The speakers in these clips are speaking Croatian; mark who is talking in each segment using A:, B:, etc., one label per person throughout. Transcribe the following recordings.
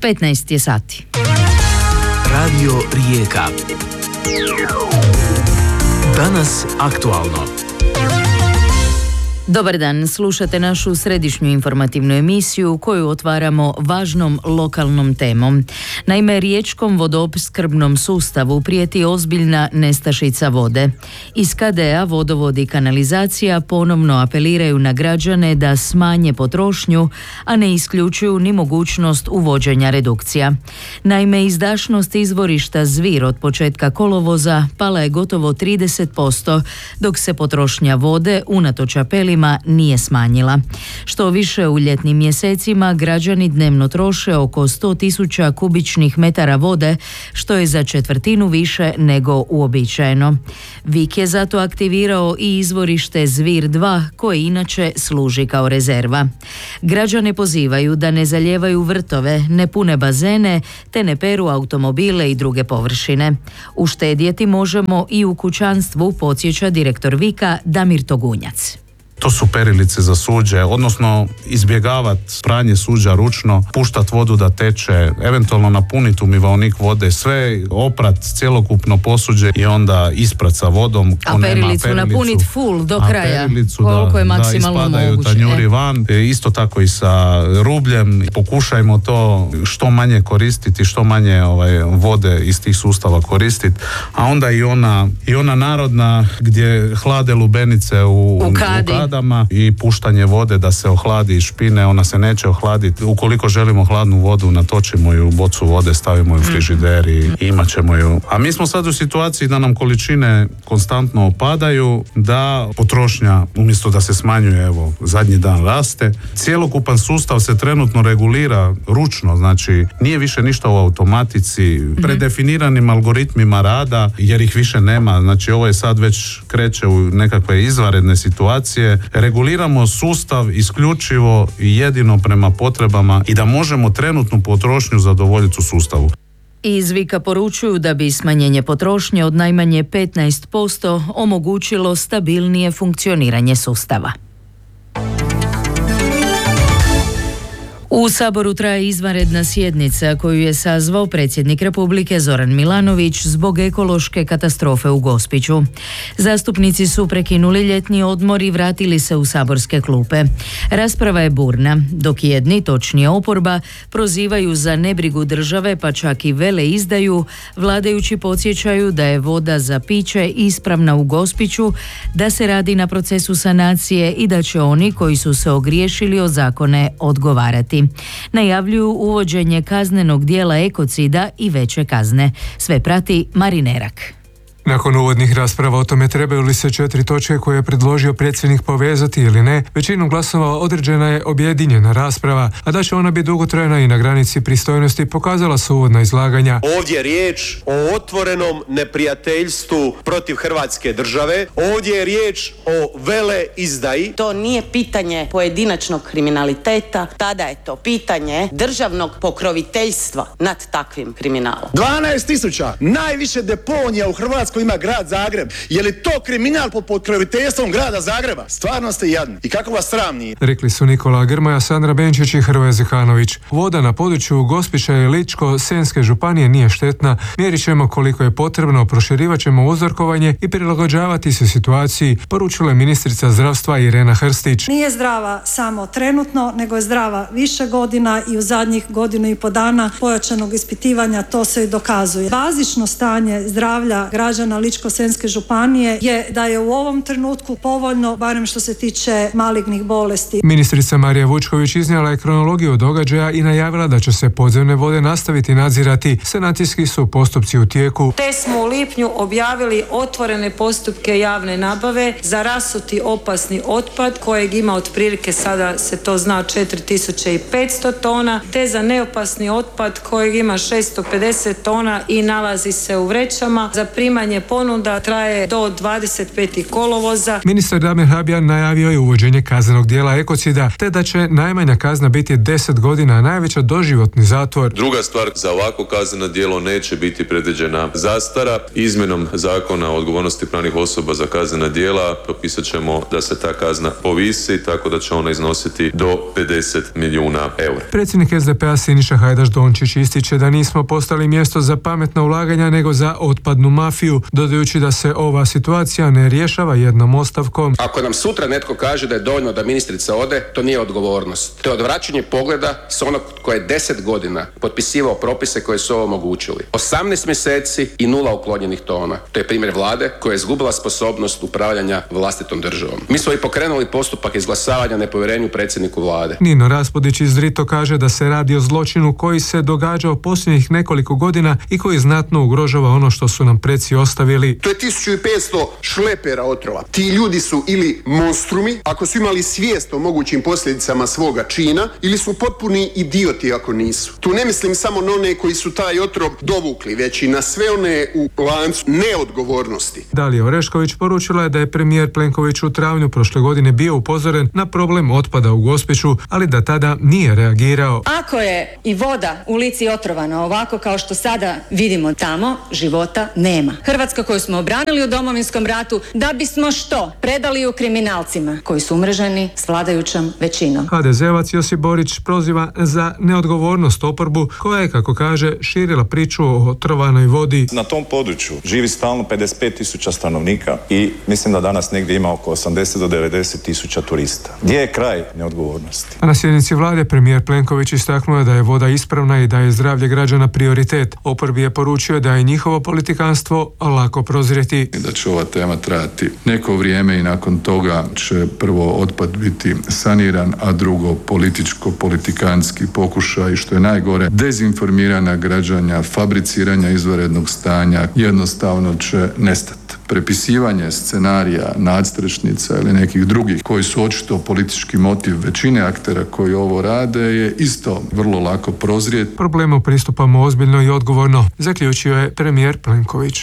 A: 15 je sati.
B: Radio Rijeka. Danas aktualno.
A: Dobar dan, slušate našu središnju informativnu emisiju koju otvaramo važnom lokalnom temom. Naime, riječkom vodoopskrbnom sustavu prijeti ozbiljna nestašica vode. Iz KDA Vodovod i kanalizacija ponovno apeliraju na građane da smanje potrošnju, a ne isključuju ni mogućnost uvođenja redukcija. Naime, izdašnost izvorišta Zvir od početka kolovoza pala je gotovo 30%, dok se potrošnja vode unatoč apelima nije smanjila. Što više, u ljetnim mjesecima građani dnevno troše oko 100.000 kubičnih metara vode, što je za 1/4 više nego uobičajeno. Vik je zato aktivirao i izvorište Zvir 2, koje inače služi kao rezerva. Građane pozivaju da ne zalijevaju vrtove, ne pune bazene, te ne peru automobile i druge površine. Uštedjeti možemo i u kućanstvu, podsjeća direktor Vika Damir Togunjac.
C: To su perilice za suđe, odnosno izbjegavati pranje suđa ručno, puštati vodu da teče, eventualno napuniti umivaonik vode, sve oprat cjelokupno posuđe i onda isprat sa vodom.
A: A perilicu napuniti full do kraja, koliko je maksimalno
C: ispadaju
A: moguće.
C: Tanjuri van, isto tako i sa rubljem. Pokušajmo to što manje koristiti, što manje vode iz tih sustava koristiti, a onda i ona narodna gdje hlade lubenice u kadama i puštanje vode da se ohladi iz špine, ona se neće ohladiti. Ukoliko želimo hladnu vodu, natočimo ju u bocu vode, stavimo ju u frižider i imat ćemo ju. A mi smo sad u situaciji da nam količine konstantno opadaju, da potrošnja umjesto da se smanjuje, evo, zadnji dan raste. Cjelokupan sustav se trenutno regulira ručno, znači nije više ništa u automatici, predefiniranim algoritmima rada, jer ih više nema. Znači ovo je sad već kreće u nekakve izvanredne situacije. Reguliramo sustav isključivo i jedino prema potrebama i da možemo trenutnu potrošnju zadovoljiti u sustavu.
A: Iz Vika poručuju da bi smanjenje potrošnje od najmanje 15% omogućilo stabilnije funkcioniranje sustava. U Saboru traje izvanredna sjednica koju je sazvao predsjednik Republike Zoran Milanović zbog ekološke katastrofe u Gospiću. Zastupnici su prekinuli ljetni odmor i vratili se u saborske klupe. Rasprava je burna, dok jedni, točnije oporba, prozivaju za nebrigu države, pa čak i veleizdaju, vladajući podsjećaju da je voda za piće ispravna u Gospiću, da se radi na procesu sanacije i da će oni koji su se ogriješili o zakone odgovarati. Najavljuju uvođenje kaznenog dijela ekocida i veće kazne. Sve prati Marinerak.
D: Nakon uvodnih rasprava o tome trebaju li se 4 točke koje je predložio predsjednik povezati ili ne, većinom glasova određena je objedinjena rasprava, a da će ona biti dugotrajna i na granici pristojnosti pokazala su uvodna izlaganja.
E: Ovdje je riječ o otvorenom neprijateljstvu protiv Hrvatske države, ovdje je riječ o veleizdaji.
F: To nije pitanje pojedinačnog kriminaliteta, tada je to pitanje državnog pokroviteljstva nad takvim kriminalom.
G: 12.000 najviše deponija u Hrvatskoj ima grad Zagreb. Je li to kriminal pod pokroviteljstvom grada Zagreba? Stvarno ste jadni. I kako vas sram nije?
D: Rekli su Nikola Grmoja, Sandra Benčić i Hrvoje Zihanović. Voda na području Gospića i Ličko-senjske županije nije štetna. Mjerit ćemo koliko je potrebno, proširivat ćemo uzorkovanje i prilagođavati se situaciji, poručila je ministrica zdravstva Irena Hrstić.
H: Nije zdrava samo trenutno, nego je zdrava više godina i u zadnjih 1.5 dana pojačanog ispitivanja to se i dokazuje. Bazično stanje zdravlja građana Ličko-senjske županije je da je u ovom trenutku povoljno, barem što se tiče malignih bolesti.
D: Ministrica Marija Vučković iznijela je kronologiju događaja i najavila da će se podzemne vode nastaviti nadzirati. Sanacijski su postupci u tijeku.
I: Te smo u lipnju objavili otvorene postupke javne nabave za rasuti opasni otpad kojeg ima otprilike, sada se to zna, 4500 tona, te za neopasni otpad kojeg ima 650 tona i nalazi se u vrećama. Za primanje zaprimanje ponuda traje do 25. kolovoza.
D: Ministar Damir Habijan najavio je uvođenje kaznenog dijela ekocida, te da će najmanja kazna biti 10 godina, a najveća doživotni zatvor.
J: Druga stvar, za ovako kazneno djelo neće biti predviđena zastara. Izmjenom zakona o odgovornosti pravnih osoba za kaznena djela propisat ćemo da se ta kazna povisi, tako da će ona iznositi do 50 milijuna eura.
D: Predsjednik SDP-a Siniša Hajdaš Dončić ističe da nismo postali mjesto za pametna ulaganja, nego za otpadnu mafiju, dodajući da se ova situacija ne rješava jednom ostavkom.
K: Ako nam sutra netko kaže da je dovoljno da ministrica ode, to nije odgovornost. To je odvraćanje pogleda s onog koji je 10 godina potpisivao propise koje su ovo omogućili. 18 mjeseci i 0 uklonjenih tona. To je primjer vlade koja je izgubila sposobnost upravljanja vlastitom državom. Mi smo i pokrenuli postupak izglasavanja nepovjerenju predsjedniku vlade.
D: Nino Raspudić izrito kaže da se radi o zločinu koji se događao posljednjih nekoliko godina i koji znatno ugrožava ono što su nam preci ostavili.
L: To je 1500 šlepera otrova. Ti ljudi su ili monstrumi, ako su imali svijest o mogućim posljedicama svoga čina, ili su potpuni idioti ako nisu. Tu ne mislim samo na one koji su taj otrov dovukli, već i na sve one u lancu neodgovornosti.
D: Dalija Orešković poručila je da je premijer Plenković u travnju prošle godine bio upozoren na problem otpada u Gospiću, ali da tada nije reagirao.
M: Ako je i voda u Lici otrovana ovako kao što sada vidimo tamo, života nema. Hrvatska koju smo obranili u Domovinskom ratu, da bismo što? Predali ju kriminalcima koji su umreženi s vladajućom većinom.
D: HDZ-ovac Josip Borić proziva za neodgovornost oporbu koja je, kako kaže, širila priču o otrovanoj vodi.
N: Na tom području živi stalno 55.000 stanovnika i mislim da danas negdje ima oko 80 do 90.000 turista. Gdje je kraj neodgovornosti?
D: A na sjednici vlade premijer Plenković istaknuo je da je voda ispravna i da je zdravlje građana prioritet. Oporbi je poručio da je njihovo politikanstvo lako prozrijeti.
O: Da će ova tema trajati neko vrijeme i nakon toga će prvo otpad biti saniran, a drugo političko-politikanski pokušaj, što je najgore, dezinformirana građana, fabriciranja izvanrednog stanja jednostavno će nestati. Prepisivanje scenarija, nadstrešnica ili nekih drugih koji su očito politički motiv većine aktera koji ovo rade je isto vrlo lako prozrijeti.
D: Problemu pristupamo ozbiljno i odgovorno, zaključio je premijer Plenković.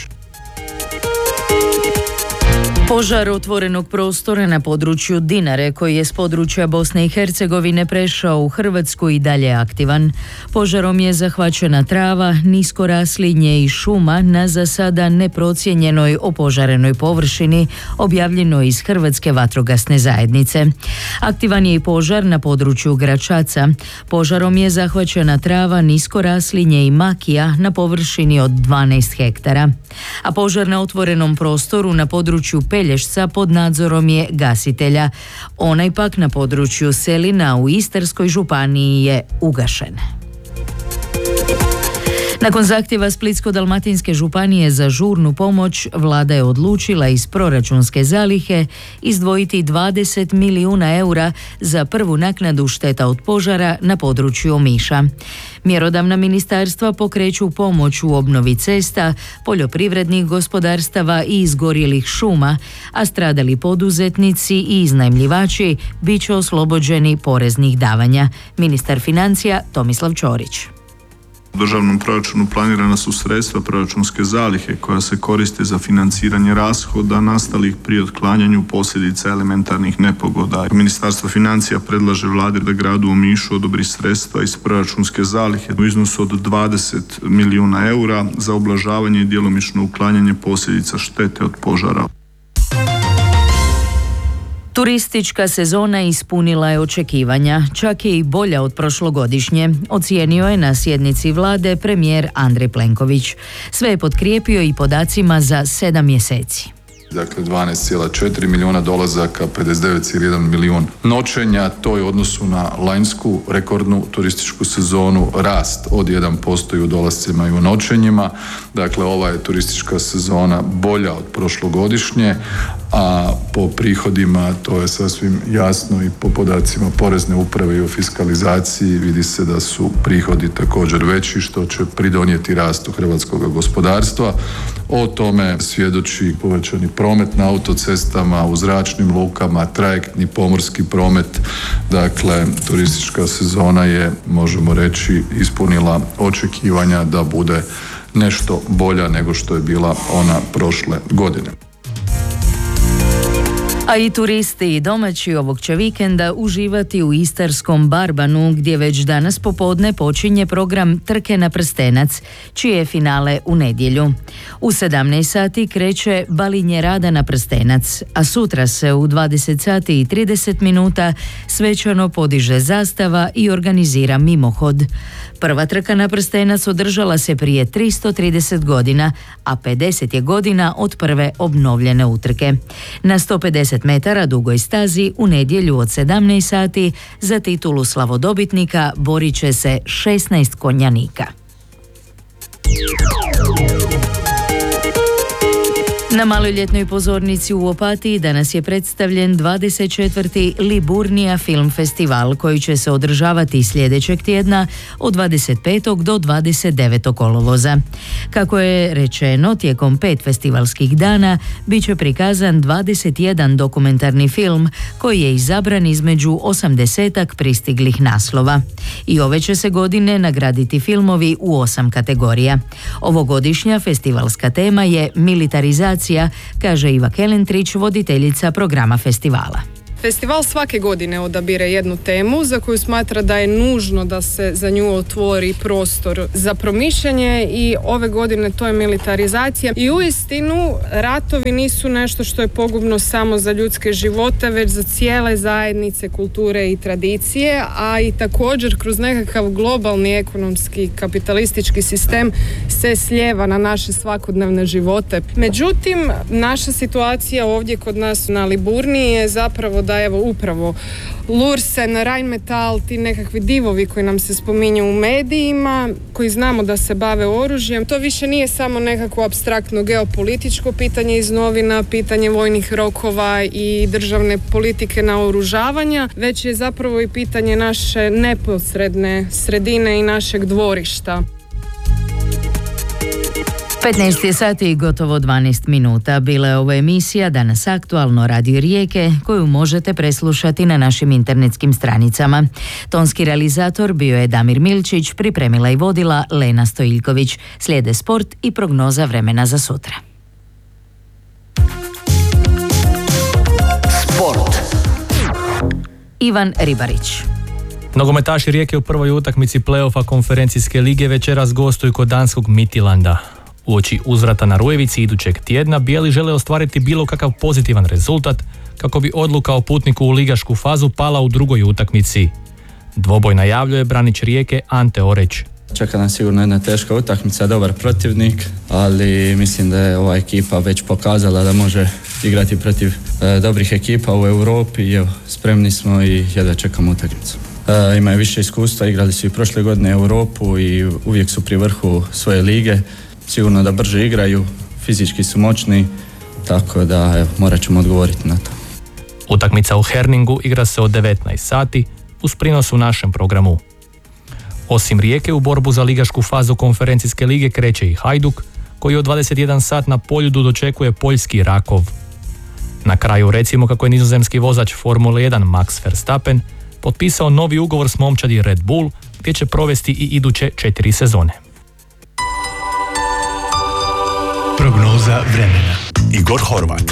A: Požar otvorenog prostora na području Dinare, koji je s područja Bosne i Hercegovine prešao u Hrvatsku, i dalje aktivan. Požarom je zahvaćena trava, nisko raslinje i šuma na za sada neprocijenjenoj opožarenoj površini, objavljeno iz Hrvatske vatrogasne zajednice. Aktivan je i požar na području Gračaca. Požarom je zahvaćena trava, nisko raslinje i makija na površini od 12 hektara. A požar na otvorenom prostoru na području Pelješca pod nadzorom je gasitelja. Onaj pak na području Selina u Istarskoj županiji je ugašen. Nakon zahtjeva Splitsko-dalmatinske županije za žurnu pomoć, vlada je odlučila iz proračunske zalihe izdvojiti 20 milijuna eura za prvu naknadu šteta od požara na području Omiša. Mjerodavna ministarstva pokreću pomoć u obnovi cesta, poljoprivrednih gospodarstava i izgorjelih šuma, a stradali poduzetnici i iznajmljivači bit će oslobođeni poreznih davanja. Ministar financija Tomislav Ćorić.
P: U državnom proračunu planirana su sredstva proračunske zalihe koja se koriste za financiranje rashoda nastalih pri otklanjanju posljedica elementarnih nepogoda. Ministarstvo financija predlaže vladi da gradu Omišu odobri sredstva iz proračunske zalihe u iznosu od 20 milijuna eura za ublažavanje i djelomično uklanjanje posljedica štete od požara.
A: Turistička sezona ispunila je očekivanja, čak je i bolja od prošlogodišnje, ocijenio je na sjednici vlade premijer Andrej Plenković. Sve je potkrijepio i podacima za 7 mjeseci.
O: Dakle, 12,4 milijuna dolazaka, 59,1 milijun noćenja, to je u odnosu na lanjsku rekordnu turističku sezonu rast od 1% i u dolascima i u noćenjima. Dakle, ova je turistička sezona bolja od prošlogodišnje, a po prihodima to je sasvim jasno i po podacima Porezne uprave i o fiskalizaciji vidi se da su prihodi također veći, što će pridonijeti rastu hrvatskog gospodarstva. O tome svjedoči povećani promet na autocestama, u zračnim lukama, trajektni pomorski promet. Dakle, turistička sezona je, možemo reći, ispunila očekivanja da bude nešto bolja nego što je bila ona prošle godine.
A: A i turisti i domaći ovog će vikenda uživati u istarskom Barbanu, gdje već danas popodne počinje program Trke na prstenac, čije je finale u nedjelju. U 17 sati kreće balinje rada na prstenac, a sutra se u 20 sati i 30 minuta svečano podiže zastava i organizira mimohod. Prva trka na prstenac održala se prije 330 godina, a 50 je godina od prve obnovljene utrke. Na 150 metara dugoj stazi u nedjelju od 17 sati za titulu slavodobitnika borit će se 16 konjanika. Na maloljetnoj pozornici u Opatiji danas je predstavljen 24. Liburnija film festival koji će se održavati sljedećeg tjedna od 25. do 29. kolovoza. Kako je rečeno, tijekom 5 festivalskih dana bit će prikazan 21 dokumentarni film koji je izabran između 80-ak pristiglih naslova. I ove će se godine nagraditi filmovi u 8 kategorija. Ovogodišnja festivalska tema je militarizacija, kaže Iva Kelentrić, voditeljica programa festivala.
Q: Festival svake godine odabire jednu temu za koju smatra da je nužno da se za nju otvori prostor za promišljanje i ove godine to je militarizacija. I uistinu ratovi nisu nešto što je pogubno samo za ljudske živote, već za cijele zajednice, kulture i tradicije, a i također kroz nekakav globalni ekonomski kapitalistički sistem se slijeva na naše svakodnevne živote. Međutim, naša situacija ovdje kod nas na Liburniji je zapravo da evo upravo Lursen, Rheinmetall, ti nekakvi divovi koji nam se spominju u medijima, koji znamo da se bave oružjem, to više nije samo nekako apstraktno geopolitičko pitanje iz novina, pitanje vojnih rokova i državne politike naoružavanja, već je zapravo i pitanje naše neposredne sredine i našeg dvorišta.
A: 15 sati i gotovo 12 minuta. Bila je ovo emisija Danas aktualno Radio Rijeke, koju možete preslušati na našim internetskim stranicama. Tonski realizator bio je Damir Milčić, pripremila i vodila Lena Stojiljković. Slijede sport i prognoza vremena za sutra.
B: Sport.
A: Ivan Ribarić.
R: Nogometaši Rijeke u prvoj utakmici play-offa konferencijske lige večeras gostuju kod danskog Midtjylanda. Uoči uzvrata na Rujevici idućeg tjedna bijeli žele ostvariti bilo kakav pozitivan rezultat kako bi odluka o putniku u ligašku fazu pala u drugoj utakmici. Dvoboj najavljuje branič Rijeke Ante Oreć.
S: Čeka nam sigurno jedna teška utakmica, dobar protivnik, ali mislim da je ova ekipa već pokazala da može igrati protiv dobrih ekipa u Europi i evo, spremni smo i jedva čekamo utakmicu. Imaju više iskustva, igrali su i prošle godine Europu i uvijek su pri vrhu svoje lige. Sigurno da brže igraju, fizički su moćni, tako da evo, morat ćemo odgovoriti na to.
R: Utakmica u Herningu igra se od 19 sati uz prinos u našem programu. Osim Rijeke u borbu za ligašku fazu konferencijske lige kreće i Hajduk, koji od 21 sat na Poljudu dočekuje poljski Rakov. Na kraju recimo kako je nizozemski vozač Formule 1 Max Verstappen potpisao novi ugovor s momčadi Red Bull, gdje će provesti i iduće 4 sezone.
B: Prognoza vremena. Igor Horvat.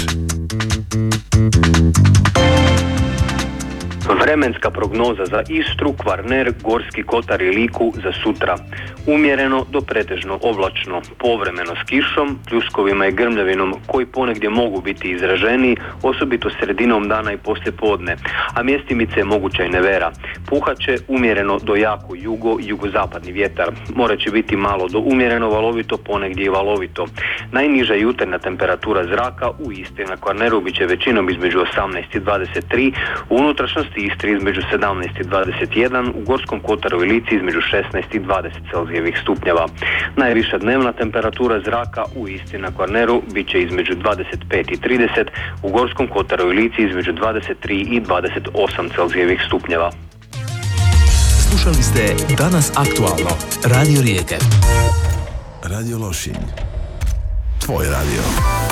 T: Vremenska prognoza za Istru, Kvarner, Gorski kotar i Liku za sutra. Umjereno do pretežno oblačno, povremeno s kišom, pljuskovima i grmljavinom koji ponegdje mogu biti izraženiji, osobito sredinom dana i poslijepodne, a mjestimice je moguća i nevera. Puhaće umjereno do jako jugozapadni vjetar. More će biti malo do umjereno valovito, ponegdje i valovito. Najniža jutarnja temperatura zraka u Istri na Kvarneru bit će većinom između 18 i 23, u unutrašnjosti Istri između 17 i 21, u Gorskom kotaru i Lici između 16 i 20 celzijevih stupnjeva. Najviša dnevna temperatura zraka u Istri na Kvarneru bit će između 25 i 30, u Gorskom kotaru i Lici između 23 i 28 celzijevih stupnjeva.
B: Slušali ste Danas aktualno. Radio Rijeke. Radio Lošinj. Tvoj radio.